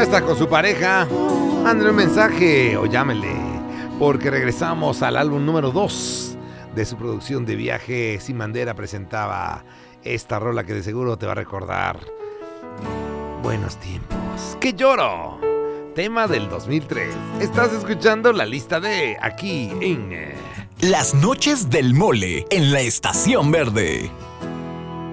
está con su pareja, mándele un mensaje o llámele, porque regresamos al álbum número 2 de su producción de Viaje Sin Bandera. Presentaba esta rola que de seguro te va a recordar buenos tiempos. ¡Que lloro! Tema del 2003. Estás escuchando la lista de aquí en Las Noches del Mole en la Estación Verde.